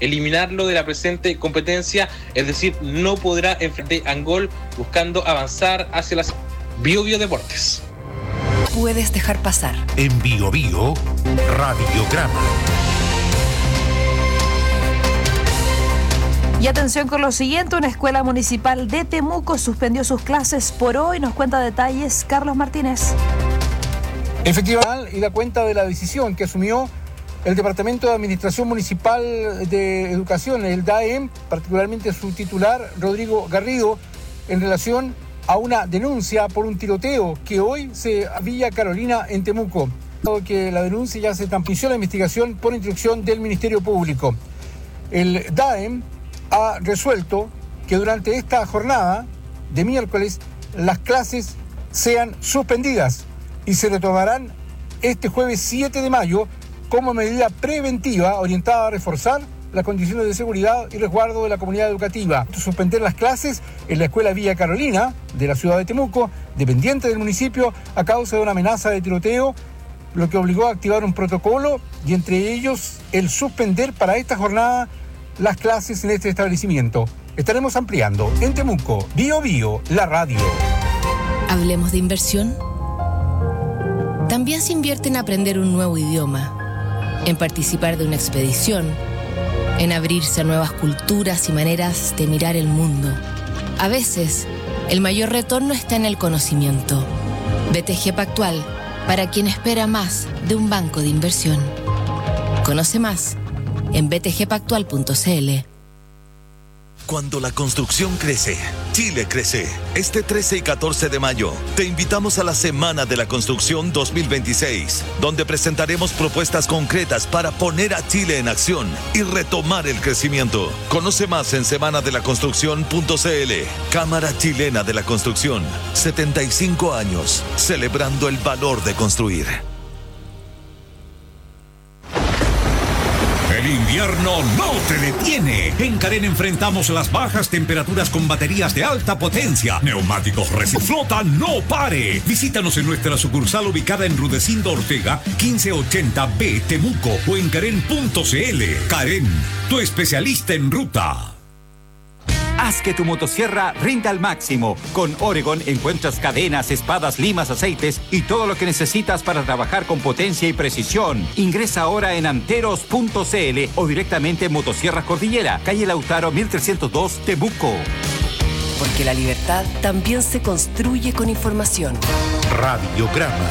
eliminarlo de la presente competencia, es decir, no podrá enfrentar a Angol buscando avanzar hacia las Bio Deportes. Puedes dejar pasar. En Bio Radiograma. Y atención con lo siguiente, una escuela municipal de Temuco suspendió sus clases por hoy. Nos cuenta detalles Carlos Martínez. Efectivamente, y da cuenta de la decisión que asumió el Departamento de Administración Municipal de Educación, el DAEM, particularmente su titular, Rodrigo Garrido, en relación a una denuncia por un tiroteo que hoy se Villa Carolina en Temuco. Que la denuncia ya se transmitió la investigación por instrucción del Ministerio Público. El DAEM ha resuelto que durante esta jornada de miércoles las clases sean suspendidas y se retomarán este jueves 7 de mayo como medida preventiva orientada a reforzar las condiciones de seguridad y resguardo de la comunidad educativa. Suspender las clases en la escuela Villa Carolina de la ciudad de Temuco, dependiente del municipio, a causa de una amenaza de tiroteo, lo que obligó a activar un protocolo y entre ellos el suspender para esta jornada las clases en este establecimiento. Estaremos ampliando en Temuco, Bio, la radio. ¿Hablemos de inversión? También se invierte en aprender un nuevo idioma, en participar de una expedición, en abrirse a nuevas culturas y maneras de mirar el mundo. A veces, el mayor retorno está en el conocimiento. BTG Pactual, para quien espera más de un banco de inversión. Conoce más en btgpactual.cl. Cuando la construcción crece, Chile crece. Este 13 y 14 de mayo, te invitamos a la Semana de la Construcción 2026, donde presentaremos propuestas concretas para poner a Chile en acción y retomar el crecimiento. Conoce más en semanadelaconstrucción.cl. Cámara Chilena de la Construcción, 75 años, celebrando el valor de construir. El invierno no te detiene. En Carén enfrentamos las bajas temperaturas con baterías de alta potencia, neumáticos Flota no pare. Visítanos en nuestra sucursal ubicada en Rudecindo Ortega, 1580B, Temuco, o en Carén.cl. Carén, tu especialista en ruta. Haz que tu motosierra rinda al máximo. Con Oregon encuentras cadenas, espadas, limas, aceites y todo lo que necesitas para trabajar con potencia y precisión. Ingresa ahora en anteros.cl o directamente en Motosierras Cordillera, calle Lautaro 1302, Temuco. Porque la libertad también se construye con información. Radiograma.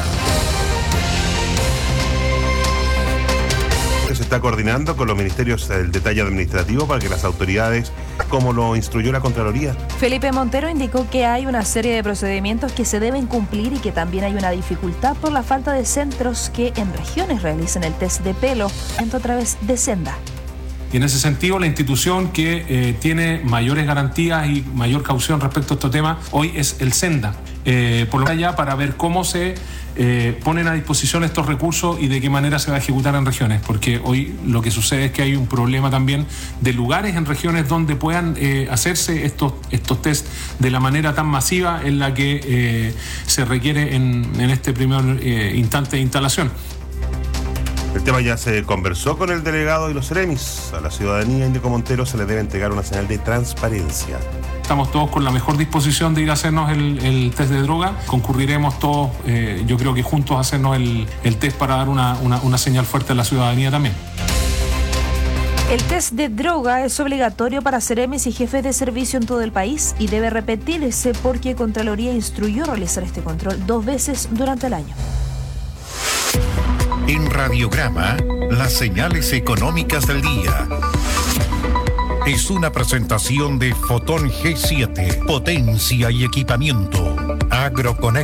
Se está coordinando con los ministerios del detalle administrativo para que las autoridades, como lo instruyó la Contraloría. Felipe Montero indicó que hay una serie de procedimientos que se deben cumplir y que también hay una dificultad por la falta de centros que en regiones realicen el test de pelo a través de Senda. Y en ese sentido, la institución que tiene mayores garantías y mayor caución respecto a estos temas hoy es el Senda. Por lo allá para ver cómo se ponen a disposición estos recursos y de qué manera se va a ejecutar en regiones, porque hoy lo que sucede es que hay un problema también de lugares en regiones donde puedan hacerse estos test de la manera tan masiva en la que se requiere en este primer instante de instalación. El tema ya se conversó con el delegado y los seremis. A la ciudadanía Índico Montero se le debe entregar una señal de transparencia. Estamos todos con la mejor disposición de ir a hacernos el test de droga. Concurriremos todos, yo creo que juntos, a hacernos el test para dar una señal fuerte a la ciudadanía también. El test de droga es obligatorio para seremis y jefes de servicio en todo el país y debe repetirse porque Contraloría instruyó realizar este control 2 veces durante el año. En Radiograma, las señales económicas del día. Es una presentación de Fotón G7, potencia y equipamiento. AgroConnect.